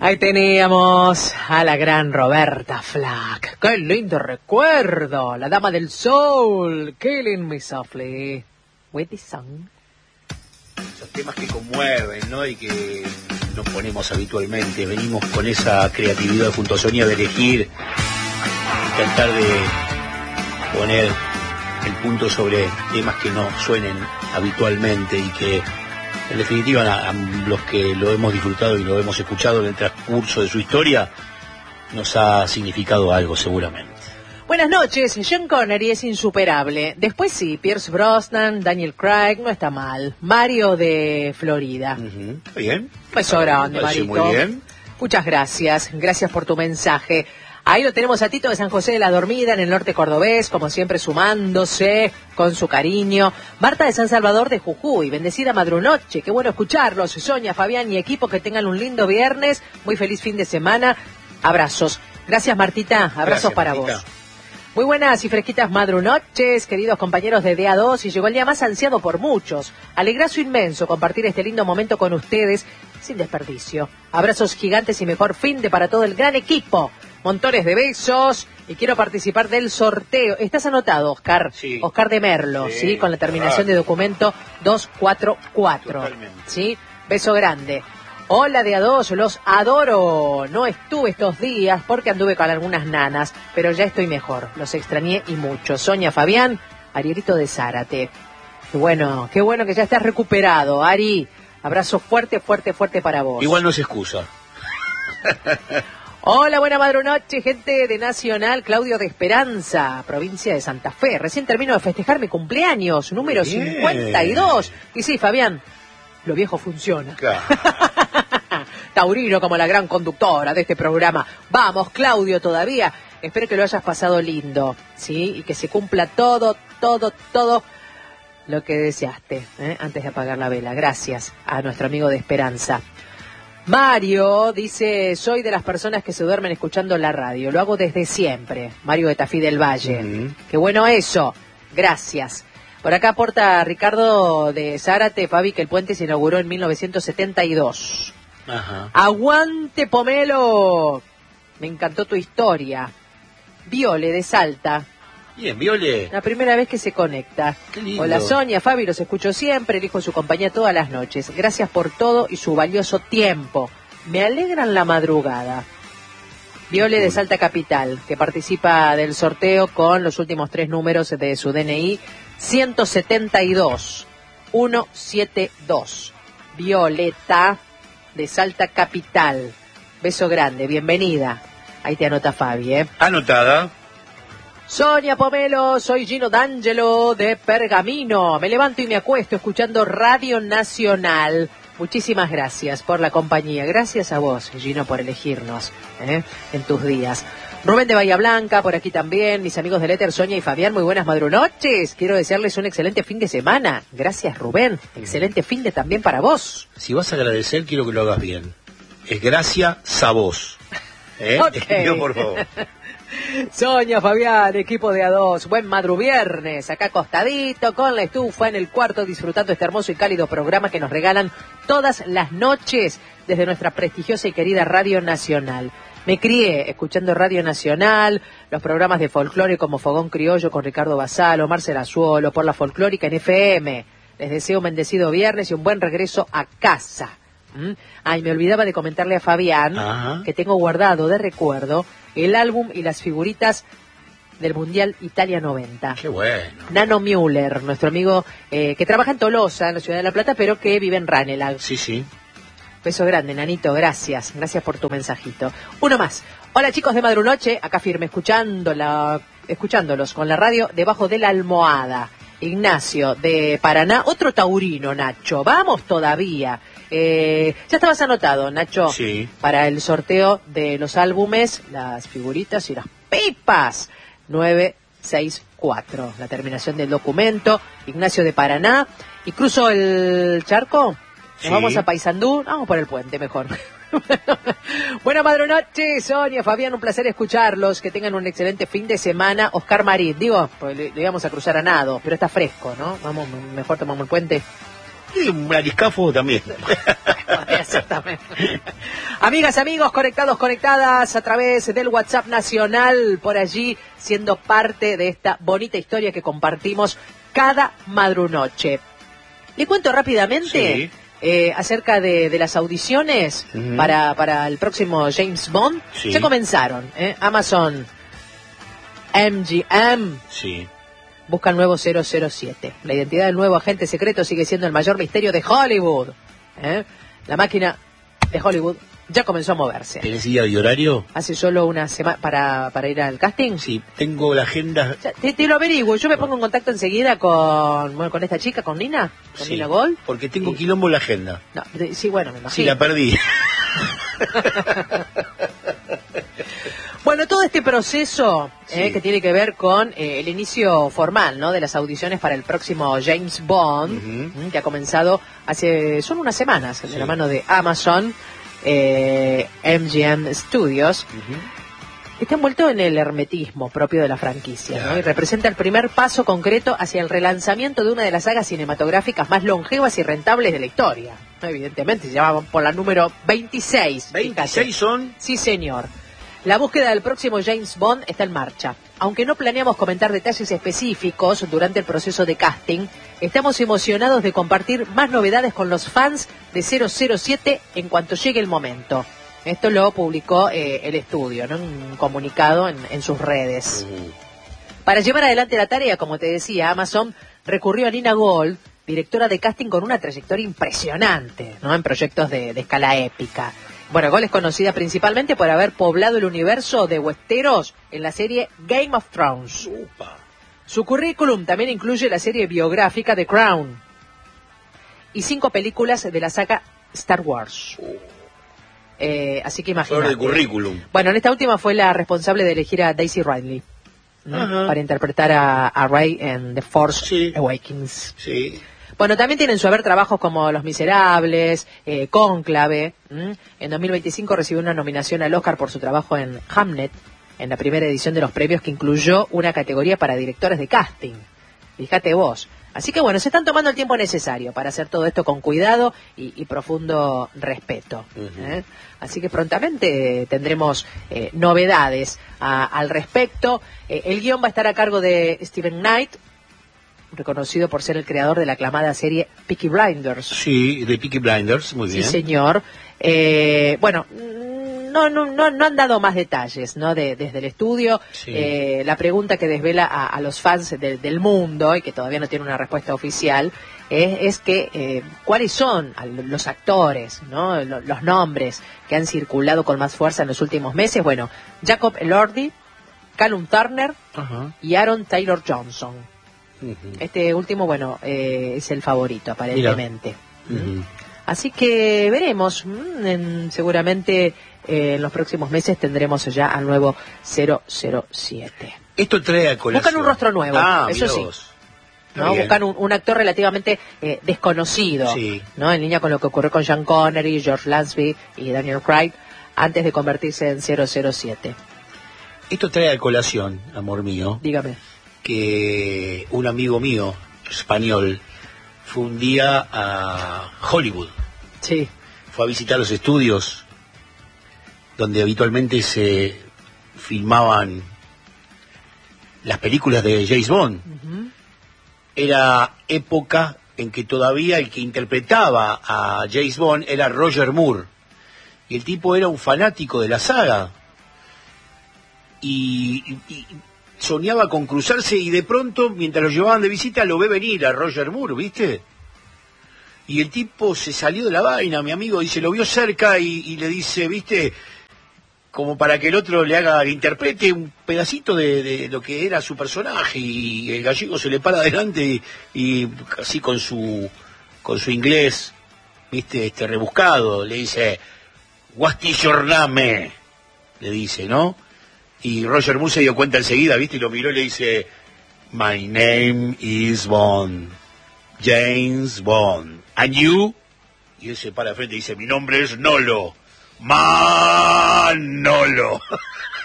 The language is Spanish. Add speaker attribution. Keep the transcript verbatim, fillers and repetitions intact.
Speaker 1: Ahí teníamos a la gran Roberta Flack. ¡Qué lindo recuerdo! La dama del soul, Killing Me Softly with the Sun.
Speaker 2: Esos temas que conmueven, ¿no? Y que nos ponemos habitualmente. Venimos con esa creatividad junto a Sonia de elegir y tratar de poner el punto sobre temas que no suenen habitualmente y que en definitiva a, a los que lo hemos disfrutado y lo hemos escuchado en el transcurso de su historia nos ha significado algo seguramente.
Speaker 1: Buenas noches. Sean Connery es insuperable. Después sí, Pierce Brosnan, Daniel Craig, no está mal. Mario de Florida.
Speaker 2: Uh-huh. Bien.
Speaker 1: Beso grande, Marito.
Speaker 2: Muy bien.
Speaker 1: Muchas gracias. Gracias por tu mensaje. Ahí lo tenemos a Tito de San José de la Dormida, en el norte cordobés, como siempre sumándose con su cariño. Marta de San Salvador de Jujuy, bendecida madrunoche, qué bueno escucharlos. Sonia, Fabián y equipo, que tengan un lindo viernes, muy feliz fin de semana. Abrazos. Gracias, Martita, abrazos Gracias, para Martita. Vos. Muy buenas y fresquitas madrunoches, queridos compañeros de D A dos, y llegó el día más ansiado por muchos. Alegrazo inmenso compartir este lindo momento con ustedes, sin desperdicio. Abrazos gigantes y mejor fin de para todo el gran equipo. Montones de besos y quiero participar del sorteo. ¿Estás anotado, Oscar? Sí. Oscar de Merlo, ¿sí? ¿sí? Con la terminación de documento dos cuatro cuatro. Totalmente. ¿Sí? Beso grande. Hola de A dos, los adoro. No estuve estos días porque anduve con algunas nanas, pero ya estoy mejor. Los extrañé y mucho. Sonia, Fabián, Arielito de Zárate. Qué bueno, qué bueno que ya estás recuperado, Ari. Abrazo fuerte, fuerte, fuerte para vos.
Speaker 2: Igual no se excusa.
Speaker 1: Hola, buena madrunoche, gente de Nacional, Claudio de Esperanza, provincia de Santa Fe. Recién termino de festejar mi cumpleaños, número cincuenta y dos. Y sí, Fabián, lo viejo funciona. Claro. Taurino como la gran conductora de este programa. Vamos, Claudio, todavía. Espero que lo hayas pasado lindo, ¿sí? Y que se cumpla todo, todo, todo lo que deseaste, ¿eh? Antes de apagar la vela. Gracias a nuestro amigo de Esperanza. Mario dice, soy de las personas que se duermen escuchando la radio. Lo hago desde siempre. Mario de Tafí del Valle. Uh-huh. Qué bueno eso. Gracias. Por acá aporta Ricardo de Zárate, Fabi, que el puente se inauguró en mil novecientos setenta y dos. Ajá. ¡Aguante, Pomelo! Me encantó tu historia. Viole de Salta.
Speaker 2: Bien, Viole.
Speaker 1: La primera vez que se conecta.
Speaker 2: Qué lindo.
Speaker 1: Hola, Sonia, Fabi, los escucho siempre, elijo su compañía todas las noches. Gracias por todo y su valioso tiempo. Me alegran la madrugada. Viole de Salta Capital, que participa del sorteo con los últimos tres números de su D N I, ciento setenta y dos, ciento setenta y dos. Violeta de Salta Capital. Beso grande, bienvenida. Ahí te anota Fabi, ¿eh?
Speaker 2: Anotada.
Speaker 1: Sonia, Pomelo, soy Gino D'Angelo de Pergamino. Me levanto y me acuesto escuchando Radio Nacional. Muchísimas gracias por la compañía. Gracias a vos, Gino, por elegirnos ¿eh? en tus días. Rubén de Bahía Blanca, por aquí también. Mis amigos del Éter, Sonia y Fabián, muy buenas madrunoches. Quiero desearles un excelente fin de semana. Gracias, Rubén. Excelente fin de también para vos.
Speaker 2: Si vas a agradecer, quiero que lo hagas bien. Es gracias a vos. ¿Eh?
Speaker 1: Okay.
Speaker 2: Yo, por favor.
Speaker 1: Sonia, Fabián, equipo de A dos, buen madruviernes, acá acostadito con la estufa en el cuarto, disfrutando este hermoso y cálido programa que nos regalan todas las noches desde nuestra prestigiosa y querida Radio Nacional. Me crié escuchando Radio Nacional, los programas de folclore como Fogón Criollo con Ricardo Basalo, Marcela Azuolo, por la folclórica en F M. Les deseo un bendecido viernes y un buen regreso a casa. ¿Mm? Ay, me olvidaba de comentarle a Fabián Ajá. que tengo guardado de recuerdo el álbum y las figuritas del Mundial Italia noventa.
Speaker 2: ¡Qué bueno!
Speaker 1: Nano Müller, nuestro amigo eh, que trabaja en Tolosa, en la ciudad de La Plata, pero que vive en Ranelagh.
Speaker 2: Sí, sí.
Speaker 1: Beso grande, Nanito, gracias. Gracias por tu mensajito. Uno más. Hola, chicos de Madrunoche, acá firme, escuchándola, escuchándolos con la radio debajo de la almohada. Ignacio de Paraná, otro taurino, Nacho. Vamos todavía. Eh, ya estabas anotado, Nacho,
Speaker 2: sí.
Speaker 1: para el sorteo de los álbumes, las figuritas y las pipas. nueve seis cuatro, la terminación del documento. Ignacio de Paraná. Y cruzo el charco. Nos sí. vamos a Paysandú. Vamos por el puente, mejor. Buena madrunoche, Sonia, Fabián, un placer escucharlos. Que tengan un excelente fin de semana. Oscar Marín, digo, pues le, le íbamos a cruzar a nado, pero está fresco, ¿no? Vamos, mejor tomamos el puente.
Speaker 2: Sí, un mariscafo también.
Speaker 1: Exactamente. Amigas, amigos, conectados, conectadas a través del WhatsApp nacional, por allí, siendo parte de esta bonita historia que compartimos cada madrunoche. Le cuento rápidamente
Speaker 2: Sí.
Speaker 1: eh, acerca de, de las audiciones uh-huh. para, para el próximo James Bond.
Speaker 2: Sí.
Speaker 1: Ya comenzaron, ¿eh? Amazon M G M.
Speaker 2: Sí.
Speaker 1: Busca el nuevo cero cero siete. La identidad del nuevo agente secreto sigue siendo el mayor misterio de Hollywood. ¿Eh? La máquina de Hollywood ya comenzó a moverse.
Speaker 2: ¿Tenés día y horario?
Speaker 1: Hace solo una semana para, para ir al casting.
Speaker 2: Sí, tengo la agenda.
Speaker 1: Ya, te, te lo averiguo. Yo me pongo en contacto enseguida con bueno, con esta chica, con Nina, con
Speaker 2: Sí,
Speaker 1: Nina Gold.
Speaker 2: porque tengo
Speaker 1: y...
Speaker 2: quilombo en la agenda.
Speaker 1: No, de, sí, bueno, me imagino.
Speaker 2: Sí, la perdí.
Speaker 1: Bueno, todo este proceso
Speaker 2: Sí.
Speaker 1: eh, que tiene que ver con eh, el inicio formal, ¿no?, de las audiciones para el próximo James Bond,
Speaker 2: Uh-huh.
Speaker 1: que ha comenzado hace solo unas semanas, de
Speaker 2: Sí.
Speaker 1: la mano de Amazon, eh, M G M Studios.
Speaker 2: Uh-huh.
Speaker 1: Está envuelto en el hermetismo propio de la franquicia,
Speaker 2: Claro.
Speaker 1: ¿no? Y representa el primer paso concreto hacia el relanzamiento de una de las sagas cinematográficas más longevas y rentables de la historia. ¿No? Evidentemente, se llama por la número veintiséis.
Speaker 2: veintiséis son.
Speaker 1: Sí, señor. La búsqueda del próximo James Bond está en marcha. Aunque no planeamos comentar detalles específicos durante el proceso de casting, estamos emocionados de compartir más novedades con los fans de cero cero siete en cuanto llegue el momento. Esto lo publicó eh, el estudio, ¿no?, un comunicado en, en sus redes.
Speaker 2: Uh-huh.
Speaker 1: Para llevar adelante la tarea, como te decía, Amazon recurrió a Nina Gold, directora de casting con una trayectoria impresionante, ¿no?, en proyectos de, de escala épica. Bueno, Gold es conocida principalmente por haber poblado el universo de Westeros en la serie Game of Thrones.
Speaker 2: Upa.
Speaker 1: Su currículum también incluye la serie biográfica The Crown y cinco películas de la saga Star Wars. Eh, así que
Speaker 2: Flor
Speaker 1: imagínate.
Speaker 2: de currículum.
Speaker 1: Bueno, en esta última fue la responsable de elegir a Daisy Ridley, ¿no?,
Speaker 2: Ajá.
Speaker 1: para interpretar a, a Rey en The Force
Speaker 2: Sí.
Speaker 1: Awakens.
Speaker 2: Sí.
Speaker 1: Bueno, también tienen su haber trabajos como Los Miserables, eh, Cónclave. ¿m? En dos mil veinticinco recibió una nominación al Oscar por su trabajo en Hamnet, en la primera edición de los premios que incluyó una categoría para directores de casting. Fíjate vos. Así que bueno, se están tomando el tiempo necesario para hacer todo esto con cuidado y, y profundo respeto.
Speaker 2: Uh-huh.
Speaker 1: ¿eh? Así que prontamente tendremos eh, novedades a, al respecto. Eh, el guión va a estar a cargo de Steven Knight, reconocido por ser el creador de la aclamada serie Peaky Blinders.
Speaker 2: Sí, de Peaky Blinders, muy
Speaker 1: Sí,
Speaker 2: bien.
Speaker 1: señor. Eh, bueno, no, no, no, no han dado más detalles, ¿no?, de, desde el estudio.
Speaker 2: Sí.
Speaker 1: Eh, la pregunta que desvela a, a los fans de, del mundo y que todavía no tiene una respuesta oficial es, es que eh, cuáles son los actores, ¿no?, los, los nombres que han circulado con más fuerza en los últimos meses. Bueno, Jacob Elordi, Callum Turner
Speaker 2: Ajá.
Speaker 1: y Aaron Taylor Johnson.
Speaker 2: Uh-huh.
Speaker 1: Este último, bueno, eh, es el favorito aparentemente.
Speaker 2: Uh-huh.
Speaker 1: Así que veremos, mm, en- seguramente eh, en los próximos meses tendremos ya al nuevo cero cero siete.
Speaker 2: Esto trae a colación.
Speaker 1: Buscan un rostro nuevo,
Speaker 2: Ah,
Speaker 1: eso
Speaker 2: mirá
Speaker 1: sí.
Speaker 2: vos.
Speaker 1: ¿No?
Speaker 2: Bien.
Speaker 1: Buscan un, un actor relativamente eh, desconocido,
Speaker 2: Sí.
Speaker 1: ¿no?, en línea con lo que ocurrió con Sean Connery, George Lazenby y Daniel Craig antes de convertirse en cero cero siete.
Speaker 2: Esto trae a colación, amor mío,
Speaker 1: Dígame.
Speaker 2: que un amigo mío, español, fue un día a Hollywood.
Speaker 1: Sí.
Speaker 2: Fue a visitar los estudios donde habitualmente se filmaban las películas de James Bond.
Speaker 1: Ujú.
Speaker 2: Era época en que todavía el que interpretaba a James Bond era Roger Moore. Y el tipo era un fanático de la saga. Y, y- y soñaba con cruzarse y de pronto, mientras lo llevaban de visita, lo ve venir a Roger Moore, ¿viste? Y el tipo se salió de la vaina, mi amigo, dice, lo vio cerca y, y le dice, ¿viste? Como para que el otro le haga, interprete un pedacito de, de lo que era su personaje, y el gallego se le para adelante y, y así con su con su inglés, viste, este rebuscado, le dice, "What is your name?", le dice, ¿no? Y Roger Moore se dio cuenta enseguida, viste, y lo miró y le dice, "My name is Bond, James Bond, and you?", y él se para de frente y dice, "Mi nombre es Nolo, Manolo".